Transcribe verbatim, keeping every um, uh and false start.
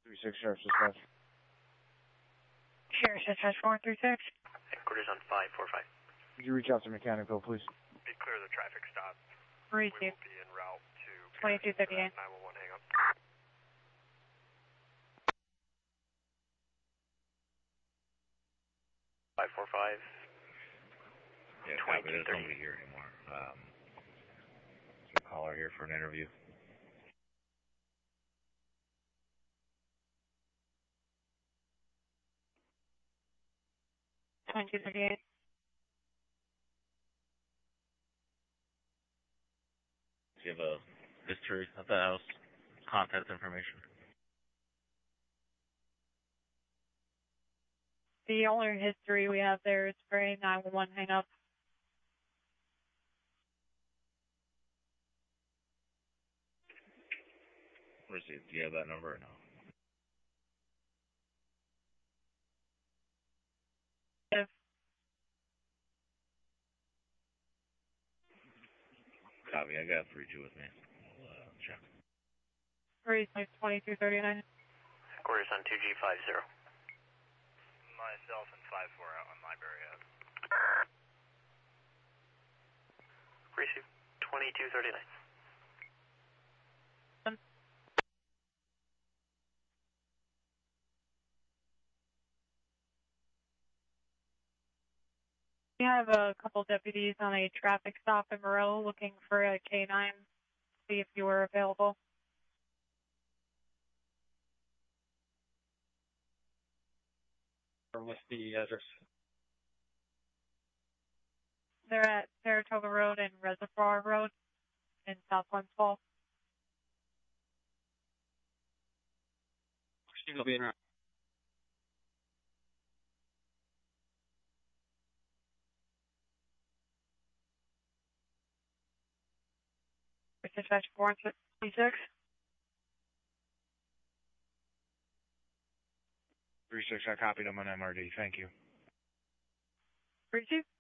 three six, Sheriff's Dispatch. Sheriff's Dispatch four three six. Headquarters on five four five. Could you reach out to Mechanical, please? Be clear of the traffic stop. Receive. We will be en route to twenty-two thirty-eight. nine one one hang up. five four five. Yeah, copy. There's nobody here anymore. Um, there's a caller here for an interview. twenty-two thirty-eight. Do you have a history of the house? Contact information? The only history we have there is for a nine one one hang up. Receive. Do you have that number or no? If Copy. I got three two with me. I'll uh, check. receive twenty-two thirty-nine. Headquarters on two G five zero. Myself and five four out on Library Ave. Receive twenty-two thirty-nine. We have a couple deputies on a traffic stop in Moreau looking for a K nine. See if you were available. Or what's the address? They're at Saratoga Road and Reservoir Road in South Winslow. Steve will be in route. Dispatch four three six. three six, I copied him on M R D. Thank you. Receive.